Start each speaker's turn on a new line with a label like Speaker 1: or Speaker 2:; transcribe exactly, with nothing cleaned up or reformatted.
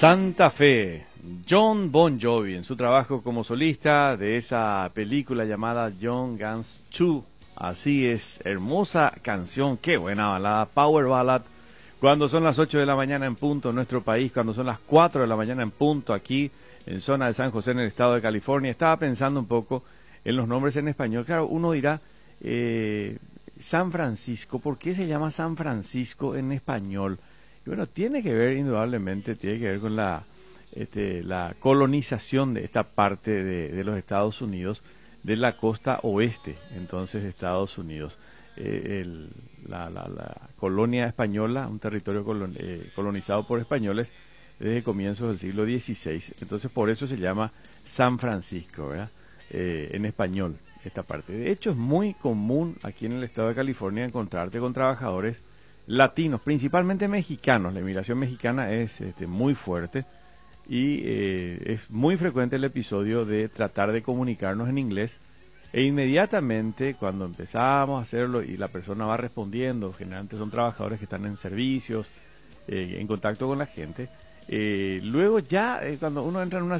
Speaker 1: Santa Fe, John Bon Jovi, en su trabajo como solista de esa película llamada Young Guns dos. Así es, hermosa canción, qué buena balada, power ballad. Cuando son las ocho de la mañana en punto en nuestro país, cuando son las cuatro de la mañana en punto aquí en zona de San José, en el estado de California. Estaba pensando un poco en los nombres en español. Claro, uno dirá, eh, San Francisco, ¿por qué se llama San Francisco en español? Y bueno, tiene que ver, indudablemente, tiene que ver con la, este, la colonización de esta parte de, de los Estados Unidos, de la costa oeste, entonces, de Estados Unidos. Eh, el, la, la, la colonia española, un territorio colon, eh, colonizado por españoles desde comienzos del siglo dieciséis. Entonces, por eso se llama San Francisco, ¿verdad? Eh, en español, esta parte. De hecho, es muy común aquí en el estado de California encontrarte con trabajadores latinos, principalmente mexicanos. La inmigración mexicana es este, muy fuerte y eh, es muy frecuente el episodio de tratar de comunicarnos en inglés, e inmediatamente cuando empezamos a hacerlo y la persona va respondiendo, generalmente son trabajadores que están en servicios, eh, en contacto con la gente, eh, luego ya eh, cuando uno entra en una